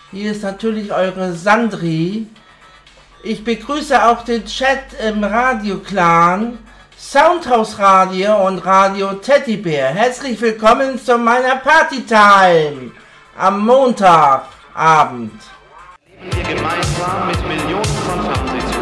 Hier ist natürlich eure Sandri. Ich begrüße auch den Chat im Radio-Clan, Soundhouse Radio und Radio Teddybär. Herzlich willkommen zu meiner Partytime am Montagabend. Leben wir gemeinsam mit Millionen von Fernsehzuschauern.